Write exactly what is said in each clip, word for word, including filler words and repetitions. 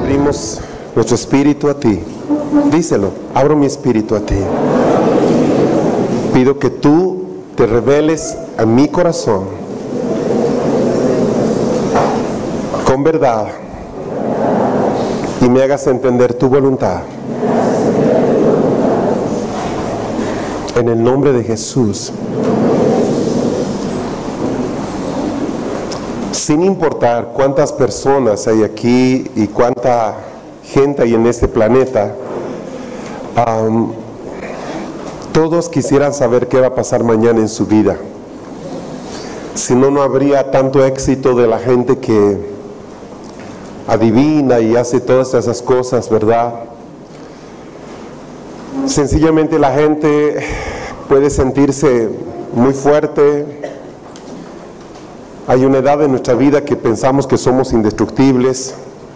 abrimos nuestro espíritu a ti. Díselo, abro mi espíritu a ti. Pido que tú te reveles a mi corazón con verdad y me hagas entender tu voluntad. En el nombre de Jesús. Sin importar cuántas personas hay aquí y cuánta gente hay en este planeta, um, todos quisieran saber qué va a pasar mañana en su vida. Si no, no habría tanto éxito de la gente que adivina y hace todas esas cosas, ¿verdad? Sencillamente la gente puede sentirse muy fuerte. Hay una edad en nuestra vida que pensamos que somos indestructibles,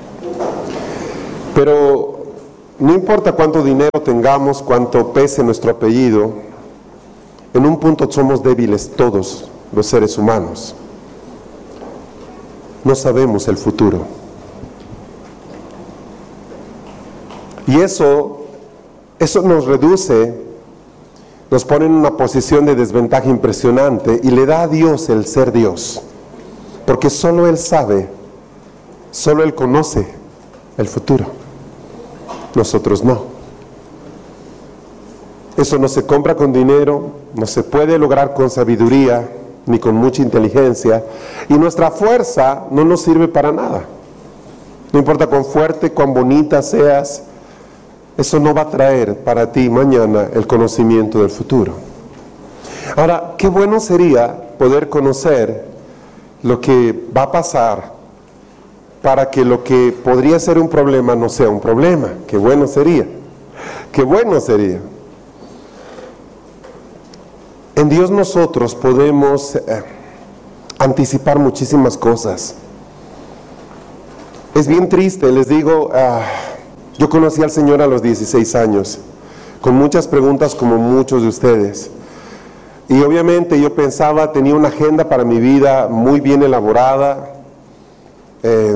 pero no importa cuánto dinero tengamos, cuánto pese nuestro apellido, en un punto somos débiles todos los seres humanos. No sabemos el futuro. Y eso, eso nos reduce, nos pone en una posición de desventaja impresionante y le da a Dios el ser Dios. Porque solo Él sabe, solo Él conoce el futuro. Nosotros no. Eso no se compra con dinero, no se puede lograr con sabiduría, ni con mucha inteligencia, y nuestra fuerza no nos sirve para nada. No importa cuán fuerte, cuán bonita seas, eso no va a traer para ti mañana el conocimiento del futuro. Ahora, qué bueno sería poder conocer lo que va a pasar para que lo que podría ser un problema no sea un problema. Qué bueno sería, qué bueno sería. En Dios nosotros podemos eh, anticipar muchísimas cosas. Es bien triste, les digo, uh, yo conocí al Señor a los dieciséis años, con muchas preguntas como muchos de ustedes. Y obviamente yo pensaba, tenía una agenda para mi vida muy bien elaborada. Eh,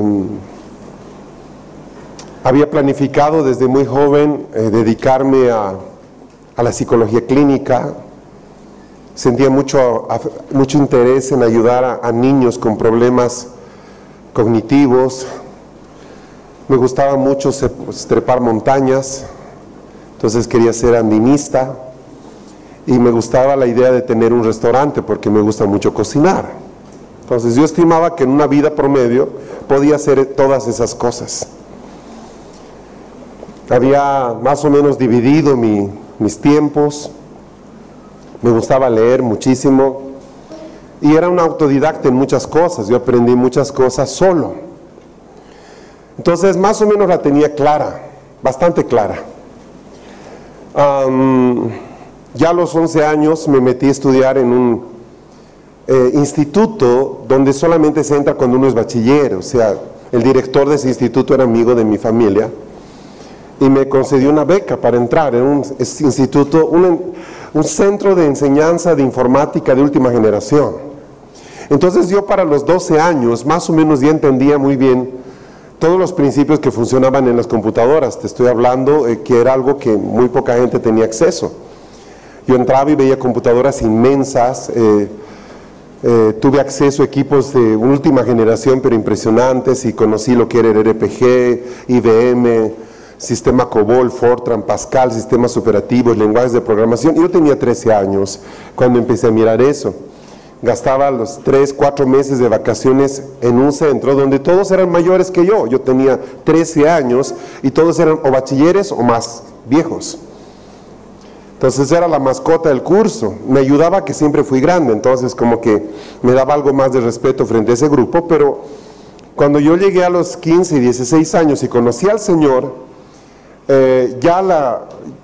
había planificado desde muy joven eh, dedicarme a, a la psicología clínica. Sentía mucho, a, mucho interés en ayudar a, a niños con problemas cognitivos. Me gustaba mucho pues, trepar montañas, entonces quería ser andinista. Y me gustaba la idea de tener un restaurante porque me gusta mucho cocinar. Entonces yo estimaba que en una vida promedio podía hacer todas esas cosas. Había más o menos dividido mi, mis tiempos. Me gustaba leer muchísimo. Y era un autodidacta en muchas cosas. Yo aprendí muchas cosas solo. Entonces más o menos la tenía clara, bastante clara. Um, Ya a los once años me metí a estudiar en un eh, instituto donde solamente se entra cuando uno es bachiller. O sea, el director de ese instituto era amigo de mi familia y me concedió una beca para entrar en un instituto, un, un centro de enseñanza de informática de última generación. Entonces yo para los doce años más o menos ya entendía muy bien todos los principios que funcionaban en las computadoras. Te estoy hablando eh, que era algo que muy poca gente tenía acceso. Yo entraba y veía computadoras inmensas, eh, eh, tuve acceso a equipos de última generación pero impresionantes y conocí lo que era el R P G, I B M, sistema COBOL, Fortran, Pascal, sistemas operativos, lenguajes de programación. Yo tenía trece años cuando empecé a mirar eso. Gastaba los tres, cuatro meses de vacaciones en un centro donde todos eran mayores que yo. Yo tenía trece años y todos eran o bachilleres o más viejos. Entonces era la mascota del curso, me ayudaba que siempre fui grande, entonces como que me daba algo más de respeto frente a ese grupo, pero cuando yo llegué a los quince y dieciséis años y conocí al Señor, eh, ya, la,